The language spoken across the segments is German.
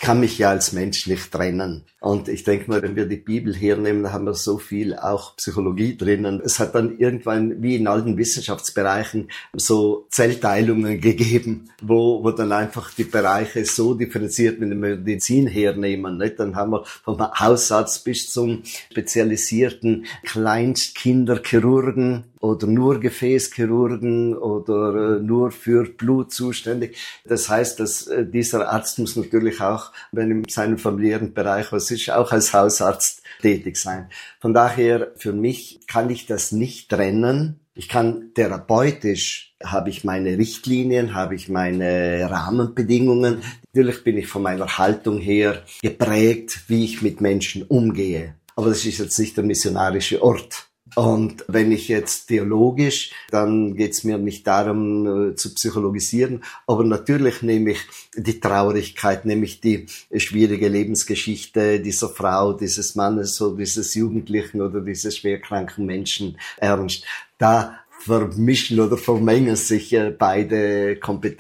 kann mich ja als Mensch nicht trennen. Und ich denke mal, wenn wir die Bibel hernehmen, haben wir so viel auch Psychologie drinnen. Es hat dann irgendwann, wie in allen Wissenschaftsbereichen, so Zellteilungen gegeben, wo dann einfach die Bereiche so differenziert mit der Medizin hernehmen. Nicht? Dann haben wir vom Hausarzt bis zum spezialisierten Kleinstkinderchirurgen oder nur Gefäßchirurgen oder nur für Blut zuständig. Das heißt, dass dieser Arzt muss natürlich auch, wenn in seinem familiären Bereich was ist, auch als Hausarzt tätig sein. Von daher, für mich kann ich das nicht trennen. Ich kann therapeutisch, habe ich meine Richtlinien, habe ich meine Rahmenbedingungen. Natürlich bin ich von meiner Haltung her geprägt, wie ich mit Menschen umgehe. Aber das ist jetzt nicht der missionarische Ort. Und wenn ich jetzt theologisch, dann geht's mir nicht darum zu psychologisieren, aber natürlich nehme ich die Traurigkeit, nehme ich die schwierige Lebensgeschichte dieser Frau, dieses Mannes oder dieses Jugendlichen oder dieses schwerkranken Menschen ernst. Da vermischen oder vermengen sich beide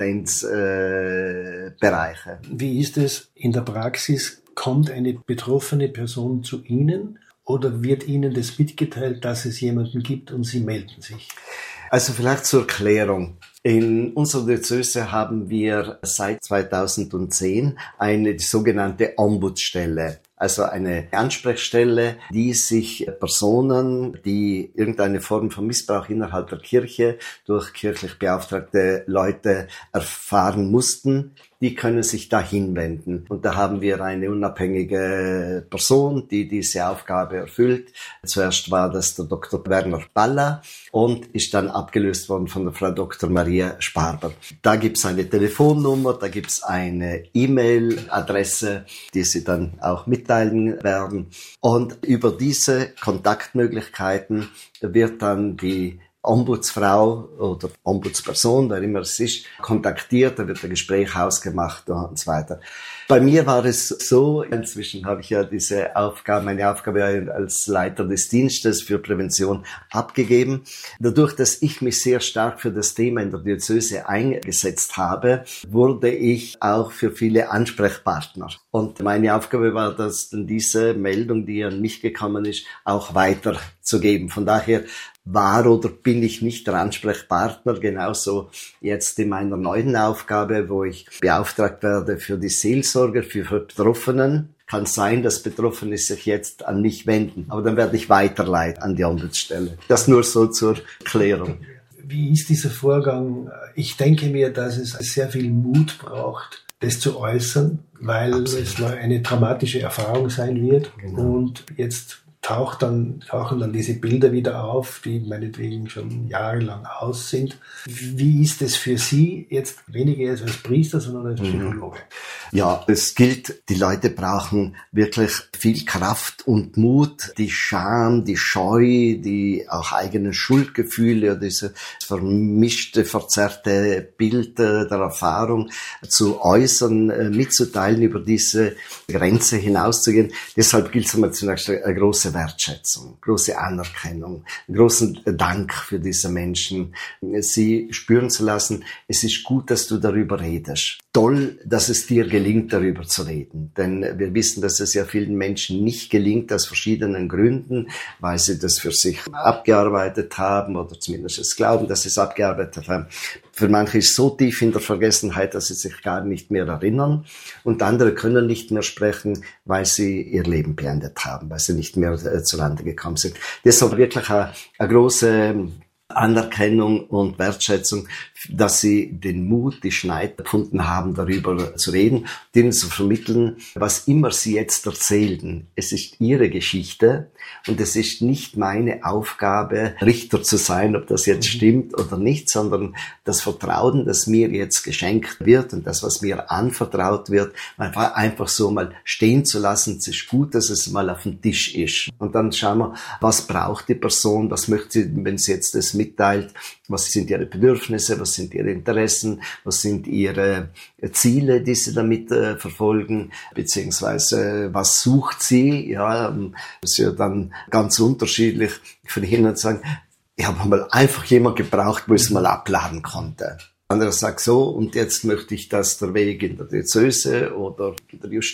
Kompetenzbereiche. Wie ist es in der Praxis? Kommt eine betroffene Person zu Ihnen? Oder wird Ihnen das mitgeteilt, dass es jemanden gibt und Sie melden sich? Also vielleicht zur Erklärung. In unserer Diözese haben wir seit 2010 eine sogenannte Ombudsstelle. Also eine Ansprechstelle, die sich Personen, die irgendeine Form von Missbrauch innerhalb der Kirche durch kirchlich beauftragte Leute erfahren mussten, die können sich da hinwenden. Und da haben wir eine unabhängige Person, die diese Aufgabe erfüllt. Zuerst war das der Dr. Werner Baller und ist dann abgelöst worden von der Frau Dr. Maria Sparber. Da gibt's eine Telefonnummer, da gibt's eine E-Mail-Adresse, die Sie dann auch mitteilen werden. Und über diese Kontaktmöglichkeiten wird dann die Ombudsfrau oder Ombudsperson, wer immer es ist, kontaktiert, da wird ein Gespräch ausgemacht und so weiter. Bei mir war es so, inzwischen habe ich ja meine Aufgabe als Leiter des Dienstes für Prävention abgegeben. Dadurch, dass ich mich sehr stark für das Thema in der Diözese eingesetzt habe, wurde ich auch für viele Ansprechpartner. Und meine Aufgabe war, dass dann diese Meldung, die an mich gekommen ist, auch weiterzugeben. Von daher war oder bin ich nicht der Ansprechpartner, genauso jetzt in meiner neuen Aufgabe, wo ich beauftragt werde für die Seelsorge, für Betroffenen. Kann sein, dass Betroffene sich jetzt an mich wenden, aber dann werde ich weiterleiten an die Ombudsstelle. Das nur so zur Klärung. Wie ist dieser Vorgang? Ich denke mir, dass es sehr viel Mut braucht, das zu äußern, weil es eine dramatische Erfahrung sein wird. Genau. Und jetzt tauchen dann diese Bilder wieder auf, die meinetwegen schon jahrelang aus sind. Wie ist es für Sie jetzt weniger als Priester, sondern als Psychologe? Ja, es gilt, die Leute brauchen wirklich viel Kraft und Mut, die Scham, die Scheu, die auch eigenen Schuldgefühle, diese vermischte, verzerrte Bild der Erfahrung zu äußern, mitzuteilen, über diese Grenze hinauszugehen. Deshalb gilt es einmal zunächst eine große Wertschätzung, große Anerkennung, einen großen Dank für diese Menschen, sie spüren zu lassen, es ist gut, dass du darüber redest. Toll, dass es dir gelingt, darüber zu reden. Denn wir wissen, dass es ja vielen Menschen nicht gelingt, aus verschiedenen Gründen, weil sie das für sich abgearbeitet haben oder zumindest es glauben, dass sie es abgearbeitet haben. Für manche ist es so tief in der Vergessenheit, dass sie sich gar nicht mehr erinnern. Und andere können nicht mehr sprechen, weil sie ihr Leben beendet haben, weil sie nicht mehr zurande gekommen sind. Deshalb wirklich eine große Anerkennung und Wertschätzung, dass sie den Mut, die Schneid gefunden haben, darüber zu reden, denen zu vermitteln, was immer sie jetzt erzählten. Es ist ihre Geschichte und es ist nicht meine Aufgabe, Richter zu sein, ob das jetzt stimmt oder nicht, sondern das Vertrauen, das mir jetzt geschenkt wird und das, was mir anvertraut wird, einfach so mal stehen zu lassen. Es ist gut, dass es mal auf dem Tisch ist. Und dann schauen wir, was braucht die Person, was möchte sie, wenn sie jetzt das mitteilt, was sind ihre Bedürfnisse, was sind ihre Interessen, was sind ihre Ziele, die sie damit verfolgen, beziehungsweise was sucht sie, ja, das ist ja dann ganz unterschiedlich von hin zu sagen, ich habe mal einfach jemand gebraucht, wo ich es mal abladen konnte. Anderer sagt so, und jetzt möchte ich, dass der Weg in der Diözese oder in der Justiz